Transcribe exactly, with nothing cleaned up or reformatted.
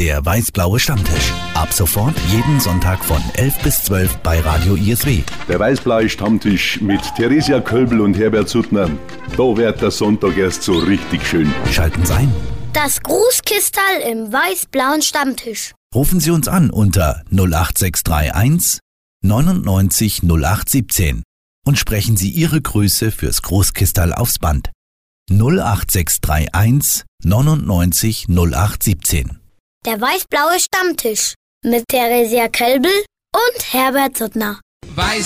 Der weiß-blaue Stammtisch. Ab sofort jeden Sonntag von elf bis zwölf bei Radio I S W. Der weiß-blaue Stammtisch mit Theresia Kölbl und Herbert Suttner. Da wird der Sonntag erst so richtig schön. Schalten Sie ein. Das Grußkistal im weiß-blauen Stammtisch. Rufen Sie uns an unter null acht sechs drei eins neunundneunzig null acht siebzehn und sprechen Sie Ihre Grüße fürs Großkistal aufs Band. null acht sechs drei eins neunundneunzig null acht siebzehn. Der weiß-blaue Stammtisch mit Theresia Kölbl und Herbert Suttner. Weiß